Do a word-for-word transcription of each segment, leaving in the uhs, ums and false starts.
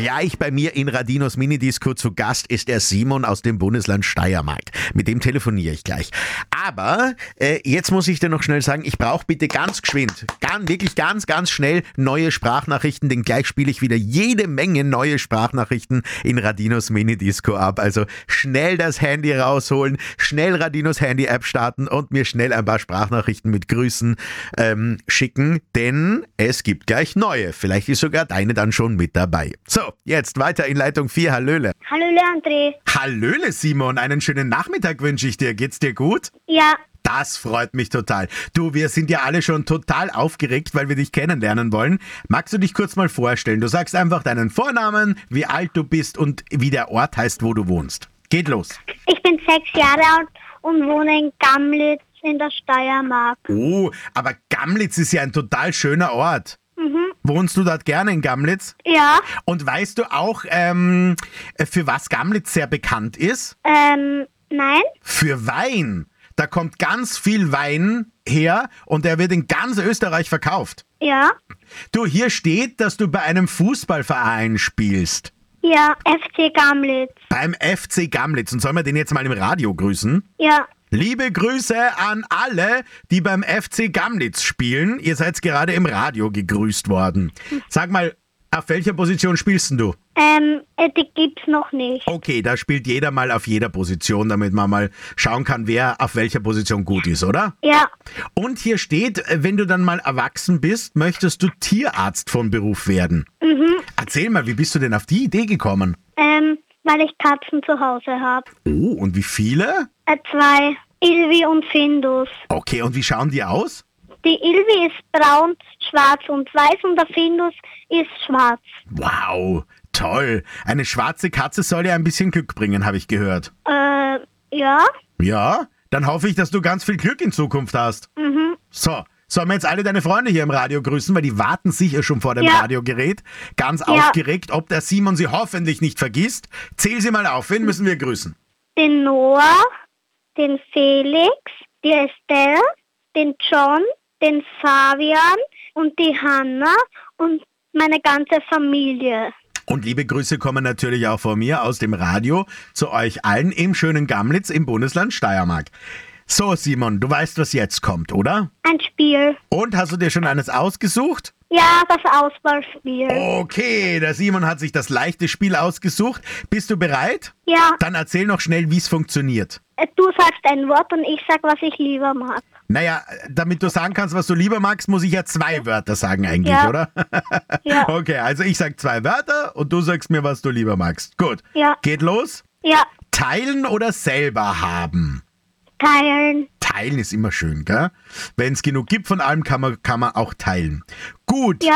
Gleich bei mir in Radinos Minidisco zu Gast ist der Simon aus dem Bundesland Steiermark. Mit dem telefoniere ich gleich. Aber äh, jetzt muss ich dir noch schnell sagen, ich brauche bitte ganz geschwind, ganz, wirklich ganz, ganz schnell neue Sprachnachrichten, denn gleich spiele ich wieder jede Menge neue Sprachnachrichten in Radinos Minidisco ab. Also schnell das Handy rausholen, schnell Radinos Handy-App starten und mir schnell ein paar Sprachnachrichten mit Grüßen ähm, schicken, denn es gibt gleich neue. Vielleicht ist sogar deine dann schon mit dabei. So, jetzt weiter in Leitung vier. Hallöle. Hallöle, André. Hallöle, Simon. Einen schönen Nachmittag wünsche ich dir. Geht's dir gut? Ja. Das freut mich total. Du, wir sind ja alle schon total aufgeregt, weil wir dich kennenlernen wollen. Magst du dich kurz mal vorstellen? Du sagst einfach deinen Vornamen, wie alt du bist und wie der Ort heißt, wo du wohnst. Geht los. Ich bin sechs Jahre alt und wohne in Gamlitz in der Steiermark. Oh, aber Gamlitz ist ja ein total schöner Ort. Mhm. Wohnst du dort gerne in Gamlitz? Ja. Und weißt du auch, ähm, für was Gamlitz sehr bekannt ist? Ähm, nein. Für Wein. Da kommt ganz viel Wein her und der wird in ganz Österreich verkauft. Ja. Du, hier steht, dass du bei einem Fußballverein spielst. Ja, F C Gamlitz. Beim F C Gamlitz. Und sollen wir den jetzt mal im Radio grüßen? Ja. Liebe Grüße an alle, die beim F C Gamlitz spielen. Ihr seid gerade im Radio gegrüßt worden. Sag mal, auf welcher Position spielst denn du? Ähm, die gibt's noch nicht. Okay, da spielt jeder mal auf jeder Position, damit man mal schauen kann, wer auf welcher Position gut ist, oder? Ja. Und hier steht, wenn du dann mal erwachsen bist, möchtest du Tierarzt von Beruf werden. Mhm. Erzähl mal, wie bist du denn auf die Idee gekommen? Ähm, weil ich Katzen zu Hause habe. Oh, und wie viele? Äh, zwei. Ilvi und Findus. Okay, und wie schauen die aus? Die Ilvi ist braun, schwarz und weiß und der Findus ist schwarz. Wow, toll. Eine schwarze Katze soll ja ein bisschen Glück bringen, habe ich gehört. Äh, ja. Ja, dann hoffe ich, dass du ganz viel Glück in Zukunft hast. Mhm. So, sollen wir jetzt alle deine Freunde hier im Radio grüßen, weil die warten sicher schon vor dem Ja. Radiogerät. Ganz Ja. aufgeregt, ob der Simon sie hoffentlich nicht vergisst. Zähl sie mal auf, wen müssen wir grüßen? Den Noah, den Felix, die Estelle, den John, den Fabian und die Hanna und meine ganze Familie. Und liebe Grüße kommen natürlich auch von mir aus dem Radio zu euch allen im schönen Gamlitz im Bundesland Steiermark. So, Simon, du weißt, was jetzt kommt, oder? Ein Spiel. Und, hast du dir schon eines ausgesucht? Ja, das Auswahlspiel. Okay, der Simon hat sich das leichte Spiel ausgesucht. Bist du bereit? Ja, Dann erzähl noch schnell, wie es funktioniert. äh, du sagst ein Wort und ich sag, was ich lieber mag. Naja, damit du sagen kannst, was du lieber magst, muss ich ja zwei Wörter sagen eigentlich, Ja. oder? Ja. Okay, also ich sag zwei Wörter und du sagst mir, was du lieber magst. Gut. Ja. Geht los. Ja, Teilen oder selber haben? teilen. Teilen ist immer schön, gell? Wenn es genug gibt von allem, kann man, kann man auch teilen. Gut. Ja,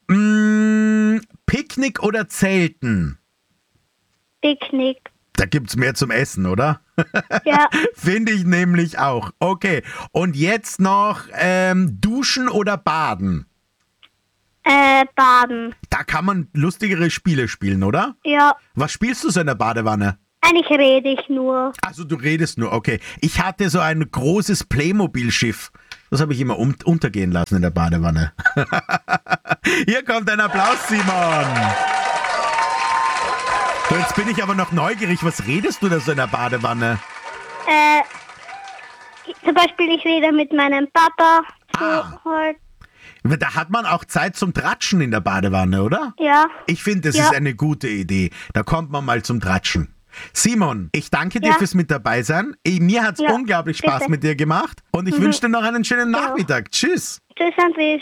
Mm, Picknick oder Zelten? Picknick. Da gibt's mehr zum Essen, oder? Ja, Finde ich nämlich auch. Okay. Und jetzt noch ähm, Duschen oder Baden? äh, baden. Da kann man lustigere Spiele spielen, oder? Ja, Was spielst du so in der Badewanne? eigentlich rede ich nur. Also du redest nur, okay. Ich hatte so ein großes Playmobil-Schiff. Das habe ich immer un- untergehen lassen in der Badewanne. Hier kommt ein Applaus, Simon. So, jetzt bin ich aber noch neugierig. Was redest du da so in der Badewanne? Äh, ich- zum Beispiel, ich rede mit meinem Papa. So Ah. halt. Da hat man auch Zeit zum Tratschen in der Badewanne, oder? Ja, Ich finde, das Ja. ist eine gute Idee. Da kommt man mal zum Tratschen. Simon, ich danke dir Ja. fürs mit dabei sein. Eh, Mir hat's Ja, unglaublich Spaß bitte. mit dir gemacht und ich wünsche dir noch einen schönen Ja. Nachmittag. Tschüss. tschüss, André.